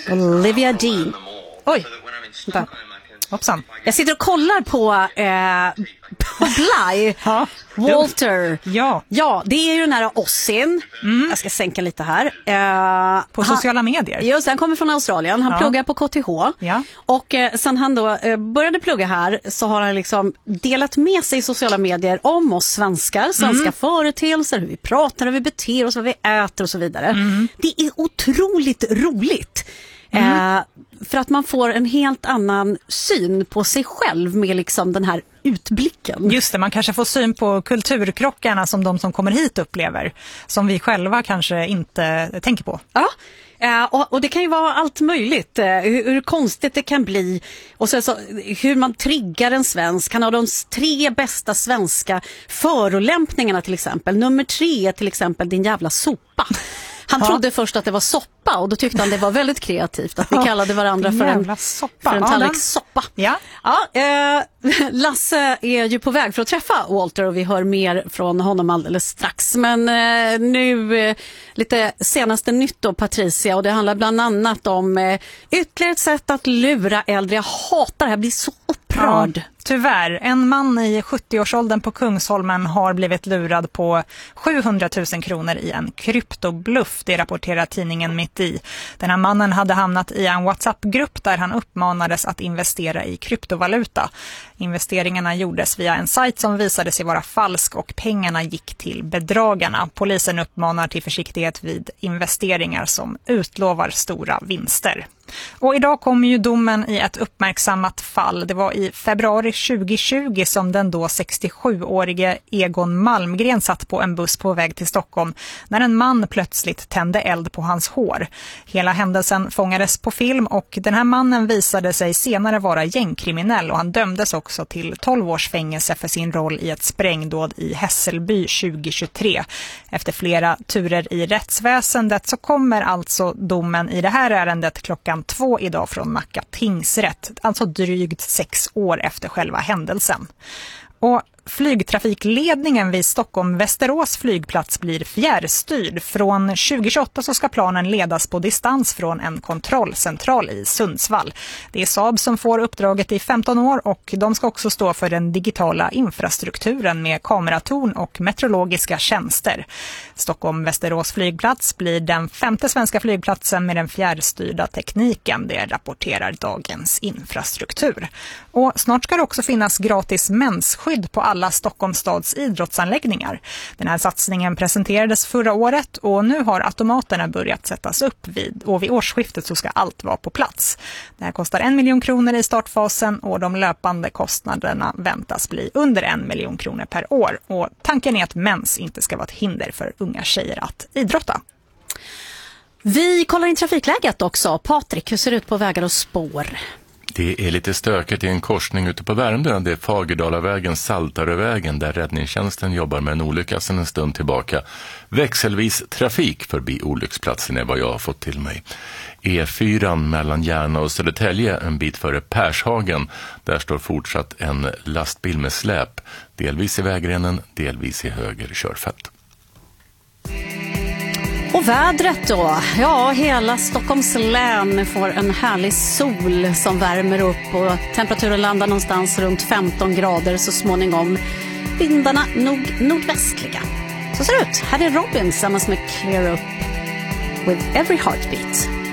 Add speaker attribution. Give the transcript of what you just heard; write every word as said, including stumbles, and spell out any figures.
Speaker 1: Olivia Dean. Oj, vänta.
Speaker 2: Hoppsan.
Speaker 1: Jag sitter och kollar på, eh, på Bly.
Speaker 2: Ja.
Speaker 1: Walter.
Speaker 2: Ja.
Speaker 1: Ja, det är ju den här Ossin. Mm. Jag ska sänka lite här. Eh,
Speaker 2: på sociala
Speaker 1: han,
Speaker 2: medier.
Speaker 1: Just, han kommer från Australien. Han ja. pluggar på K T H.
Speaker 2: Ja.
Speaker 1: Och eh, sen han då eh, började plugga här så har han liksom delat med sig i sociala medier om oss svenskar, svenska mm. företeelser, hur vi pratar, hur vi beter oss, vad vi äter och så vidare. Mm. Det är otroligt roligt. Mm. Eh, för att man får en helt annan syn på sig själv med liksom den här utblicken.
Speaker 2: Just det, man kanske får syn på kulturkrockarna som de som kommer hit upplever, som vi själva kanske inte tänker på.
Speaker 1: Ja, eh, och, och det kan ju vara allt möjligt. Eh, hur, hur konstigt det kan bli. Och så, så, hur man triggar en svensk. Han har de tre bästa svenska förolämpningarna till exempel. Nummer tre är till exempel din jävla sopa. Han ja. trodde först att det var soppa och då tyckte han det var väldigt kreativt att vi kallade varandra för en,
Speaker 2: soppa.
Speaker 1: för en tallrik ja, soppa.
Speaker 2: Ja.
Speaker 1: Ja, eh, Lasse är ju på väg för att träffa Walter och vi hör mer från honom alldeles strax. Men eh, nu eh, lite senaste nytt då, Patricia, och det handlar bland annat om eh, ytterligare ett sätt att lura äldre. Jag hatar det här, blir så upprörd.
Speaker 2: Ja. Tyvärr, en man i sjuttio-årsåldern på Kungsholmen har blivit lurad på sjuhundratusen kronor i en kryptobluff, det rapporterar tidningen Mitt i. Den här mannen hade hamnat i en WhatsApp-grupp där han uppmanades att investera i kryptovaluta. Investeringarna gjordes via en sajt som visade sig vara falsk och pengarna gick till bedragarna. Polisen uppmanar till försiktighet vid investeringar som utlovar stora vinster. Och idag kommer ju domen i ett uppmärksammat fall. Det var i februari tjugohundratjugo som den då sextiosjuårige Egon Malmgren satt på en buss på väg till Stockholm när en man plötsligt tände eld på hans hår. Hela händelsen fångades på film och den här mannen visade sig senare vara gängkriminell och han dömdes också till tolv års fängelse för sin roll i ett sprängdåd i Hässelby tjugohundratjugotre. Efter flera turer i rättsväsendet så kommer alltså domen i det här ärendet klockan två idag från Nacka tingsrätt, alltså drygt sex år efter själva händelsen. Och flygtrafikledningen vid Stockholm-Västerås flygplats blir fjärrstyrd. Från tjugohundratjugoåtta så ska planen ledas på distans från en kontrollcentral i Sundsvall. Det är Saab som får uppdraget i femton år och de ska också stå för den digitala infrastrukturen med kameratorn och meteorologiska tjänster. Stockholm-Västerås flygplats blir den femte svenska flygplatsen med den fjärrstyrda tekniken, det rapporterar Dagens Infrastruktur. Och snart ska det också finnas gratis mensskydd på alla Stockholms stads idrottsanläggningar. Den här satsningen presenterades förra året och nu har automaterna börjat sättas upp vid, och vid årsskiftet så ska allt vara på plats. Det här kostar en miljon kronor i startfasen och de löpande kostnaderna väntas bli under en miljon kronor per år. Och tanken är att mens inte ska vara ett hinder för unga tjejer att idrotta.
Speaker 1: Vi kollar in trafikläget också. Patrik, hur ser det ut på vägar och spår?
Speaker 3: Det är lite stökigt i en korsning ute på Värmdö. Det är Fagerdalavägen, Saltarövägen där räddningstjänsten jobbar med en olycka sedan en stund tillbaka. Växelvis trafik förbi olycksplatsen är vad jag har fått till mig. E fyra mellan Järna och Södertälje en bit före Pershagen. Där står fortsatt en lastbil med släp. Delvis i vägrenen, delvis i höger körfält.
Speaker 1: Och vädret då? Ja, hela Stockholms län får en härlig sol som värmer upp och temperaturen landar någonstans runt femton grader så småningom. Vindarna nog nordvästliga. Så ser det ut. Här är Robin tillsammans med Clear Up with Every Heartbeat.